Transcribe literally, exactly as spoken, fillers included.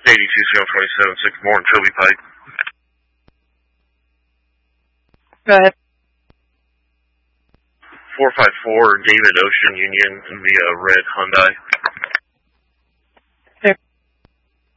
eighty-two Scale twenty-seven, six more in Trilby Pike. Go ahead. four five four David Ocean Union via red Hyundai.